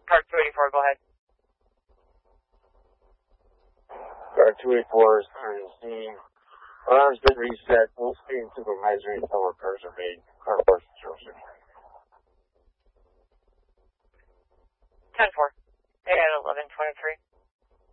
Car 284, go ahead. Car 284 is on the scene. Alarm's been reset. Full speed supervisory until repairs are made. Car 406. 10-4. They at 1123.